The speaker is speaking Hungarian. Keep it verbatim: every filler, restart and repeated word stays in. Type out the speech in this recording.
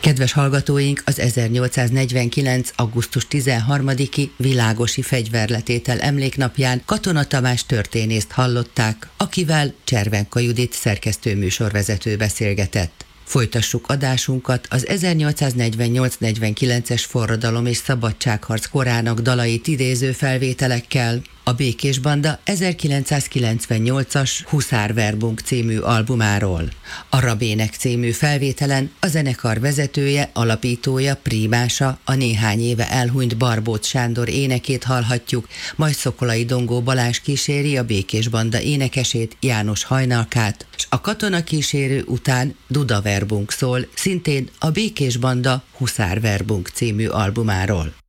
Kedves hallgatóink, az ezernyolcszáznegyvenkilenc. augusztus tizenharmadiki világosi fegyverletétel emléknapján Katona Tamás történészt hallották, akivel Cservenka Judit szerkesztő műsorvezető beszélgetett. Folytassuk adásunkat az ezernyolcszáznegyvennyolc-negyvenkilences forradalom és szabadságharc korának dalait idéző felvételekkel. A Békés Banda ezerkilencszázkilencvennyolcas Huszárverbunk című albumáról. A Rabének című felvételen a zenekar vezetője, alapítója, prímása, a néhány éve elhunyt Barbót Sándor énekét hallhatjuk, majd Szokolai Dongó Balázs kíséri a Békés Banda énekesét, János Hajnalkát, és a Katona kísérő után Duda Verbunk szól, szintén a Békés Banda Huszárverbunk című albumáról.